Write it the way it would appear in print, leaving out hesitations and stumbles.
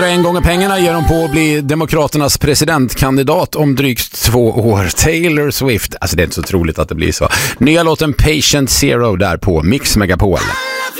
En gång pengarna ger de på att bli Demokraternas presidentkandidat om drygt 2 år. Taylor Swift. Alltså det är inte så troligt att det blir så. Nya låten Patient Zero där på Mix Megapol.